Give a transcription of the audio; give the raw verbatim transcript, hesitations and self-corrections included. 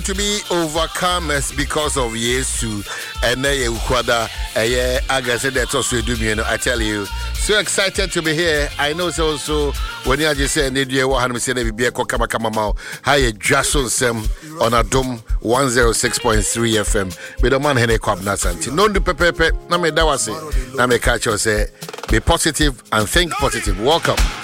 To be overcomers because of Yesu and they ukwada eh agase that also do me I tell you so excited to be here. I know so also when you just say need you one say na bibia ko kama kama ma how you jason sem on Adom one oh six point three F M with the man Hene Kwabna Santi no do pepepe na me da wase na me catch you say be positive and think positive. Welcome.